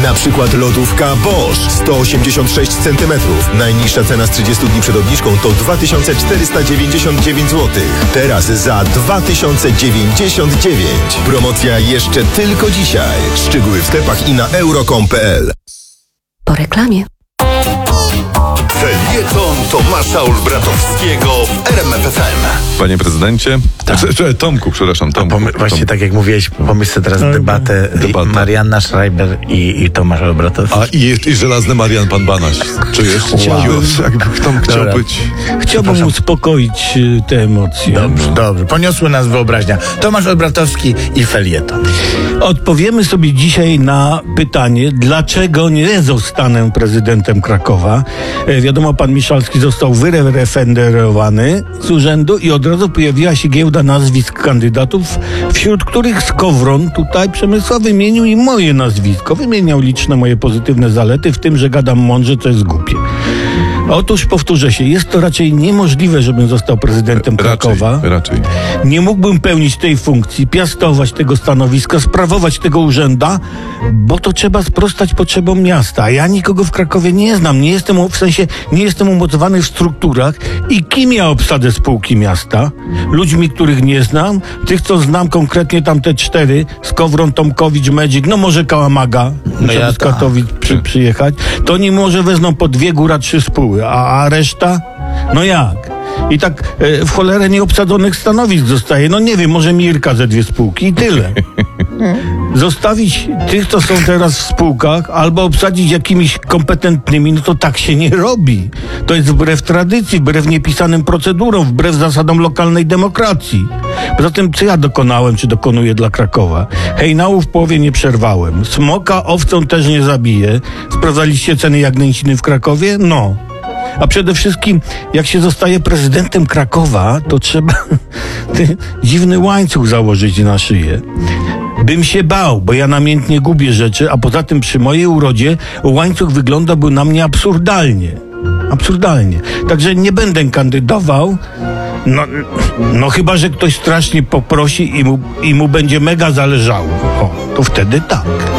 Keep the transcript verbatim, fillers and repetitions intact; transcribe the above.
Na przykład lodówka Bosch sto osiemdziesiąt sześć centymetrów. Najniższa cena z trzydziestu dni przed obniżką to dwa tysiące czterysta dziewięćdziesiąt dziewięć złotych. Teraz za dwa tysiące dziewięćdziesiąt dziewięć. Promocja jeszcze tylko dzisiaj. Szczegóły w sklepach i na euro kropka com kropka p l. Po reklamie. Felieton Tomasza Olbratowskiego w R M F F M. Panie prezydencie, Tak. Cze- Tomku, przepraszam, Tomku. Pomy- właśnie Tomku. tak jak mówiłeś, pomyśl sobie teraz debatę, Debata. Marianna Schreiber i, i Tomasz Olbratowski. A i, jest, i żelazny Marian Pan Banaś. Czujesz? Chciałbym. Jakby Tom chciał Dobra. być. Chciałbym uspokoić y, te emocje. Dobrze, dobrze. Poniosły nas wyobraźnia. Tomasz Olbratowski i felieton. Odpowiemy sobie dzisiaj na pytanie, dlaczego nie zostanę prezydentem Krakowa. E, wiadomo, pan Miszalski został wyreferendowany z urzędu i od razu pojawiła się giełda nazwisk kandydatów, wśród których Skowron, tutaj Przemysław, wymienił i moje nazwisko. Wymieniał liczne moje pozytywne zalety, w tym, że gadam mądrze, co jest głupie. Otóż powtórzę się, jest to raczej niemożliwe, żebym został prezydentem Krakowa. Raczej, raczej. Nie mógłbym pełnić tej funkcji, piastować tego stanowiska, sprawować tego urzęda, bo to trzeba sprostać potrzebom miasta. A ja nikogo w Krakowie nie znam, nie jestem, w sensie nie jestem umocowany w strukturach. I kim ja obsadę spółki miasta? Ludźmi, których nie znam, tych, co znam konkretnie tamte cztery, Skowron, Tomkowicz, Medzik, no może Kałamaga, no ja ja z tak. Katowic przy, przyjechać, to oni może wezmą po dwie, góra trzy spóły, a, a reszta? No jak? I tak e, w cholerę nieobsadzonych stanowisk zostaje. No nie wiem, może Mirka ze dwie spółki i tyle. Zostawić tych, co są teraz w spółkach, albo obsadzić jakimiś kompetentnymi, no to tak się nie robi. To jest wbrew tradycji, wbrew niepisanym procedurom, wbrew zasadom lokalnej demokracji. Poza tym, co ja dokonałem, czy dokonuję dla Krakowa? Hejnału w połowie nie przerwałem. Smoka owcą też nie zabiję. Sprawdzaliście ceny jagnięciny w Krakowie? No. A przede wszystkim, jak się zostaje prezydentem Krakowa, to trzeba ty, dziwny łańcuch założyć na szyję. Bym się bał, bo ja namiętnie gubię rzeczy, a poza tym przy mojej urodzie łańcuch wyglądałby na mnie absurdalnie. Absurdalnie. Także nie będę kandydował. No, no chyba, że ktoś strasznie poprosi i mu, i mu będzie mega zależało. O, to wtedy tak.